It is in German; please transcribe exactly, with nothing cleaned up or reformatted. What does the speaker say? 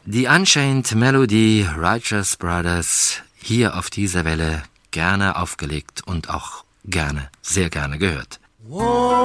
Die Unchained Melody, Righteous Brothers, hier auf dieser Welle gerne aufgelegt und auch gerne, sehr gerne gehört. Whoa.